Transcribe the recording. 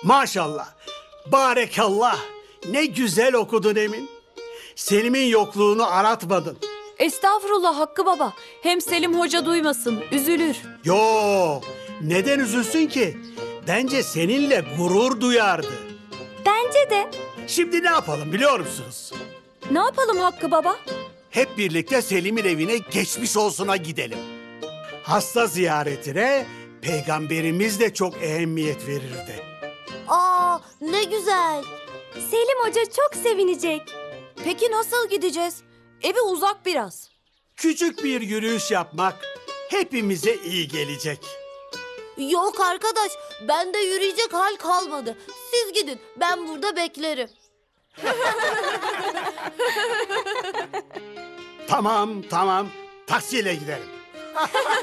Maşallah, barekallah. Ne güzel okudun Emin. Selim'in yokluğunu aratmadın. Estağfurullah Hakkı Baba. Hem Selim Hoca duymasın, üzülür. Yo, neden üzülsün ki? Bence seninle gurur duyardı. Bence de. Şimdi ne yapalım biliyor musunuz? Ne yapalım Hakkı Baba? Hep birlikte Selim'in evine geçmiş olsuna gidelim. Hasta ziyaretine Peygamberimiz de çok ehemmiyet verirdi. Aa, ne güzel. Selim Hoca çok sevinecek. Peki nasıl gideceğiz? Evi uzak biraz. Küçük bir yürüyüş yapmak hepimize iyi gelecek. Yok arkadaş, bende yürüyecek hal kalmadı. Siz gidin, ben burada beklerim. Tamam, taksiyle gidelim.